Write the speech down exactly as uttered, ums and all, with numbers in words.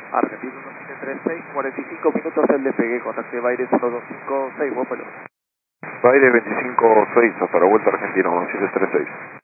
Argentina uno siete tres seis, cuarenta y cinco minutos el despegue con activa aire uno dos cinco seis, buen vuelo. Aire veinticinco seis hasta la vuelta Argentina uno siete tres seis.